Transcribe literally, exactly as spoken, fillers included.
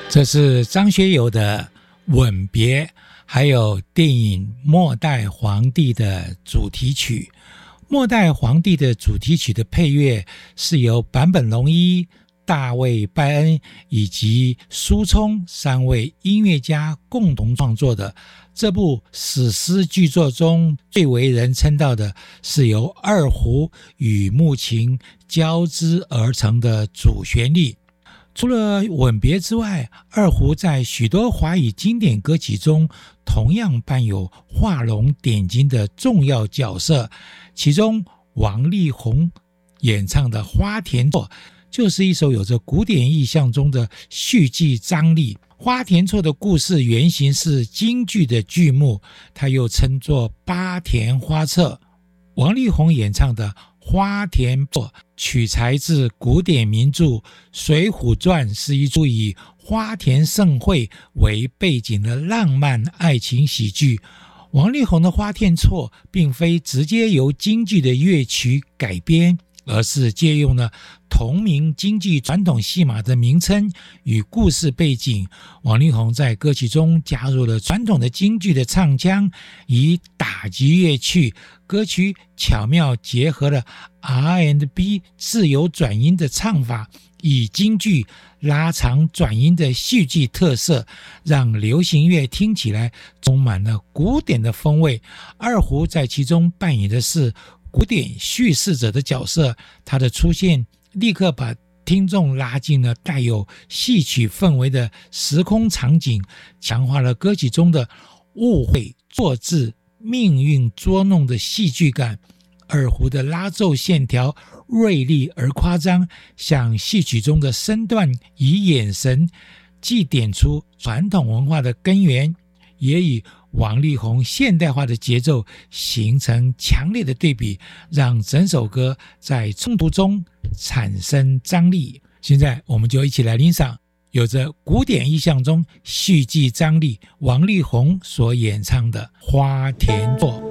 这是张学友的《吻别》，还有电影《末代皇帝》的主题曲。《末代皇帝》的主题曲的配乐是由坂本龙一、大卫·拜恩以及苏聪三位音乐家共同创作的。这部史诗巨作中最为人称道的是由二胡与木琴交织而成的主旋律。除了吻别之外，二胡在许多华语经典歌曲中同样扮有画龙点睛的重要角色。其中王力宏演唱的《花田错》就是一首有着古典意象中的戏剧张力。花田错的故事原型是京剧的剧目，它又称作八田花册。王力宏演唱的花田错取材自古典名著《水浒传》，是一出以花田盛会为背景的浪漫爱情喜剧。王力宏的花田错并非直接由京剧的乐曲改编，而是借用了同名京剧传统戏码的名称与故事背景。王力宏在歌曲中加入了传统的京剧的唱腔以打击乐曲，歌曲巧妙结合了 R and B 自由转音的唱法，以京剧拉长转音的戏剧特色，让流行乐听起来充满了古典的风味。二胡在其中扮演的是古典叙事者的角色，它的出现立刻把听众拉进了带有戏曲氛围的时空场景，强化了歌曲中的误会、错字、命运捉弄的戏剧感。二胡的拉奏线条锐利而夸张，像戏曲中的身段与眼神，既点出传统文化的根源，也与王力宏现代化的节奏形成强烈的对比，让整首歌在冲突中产生张力。现在我们就一起来欣赏有着古典意象中戏剧张力王力宏所演唱的《花田错》。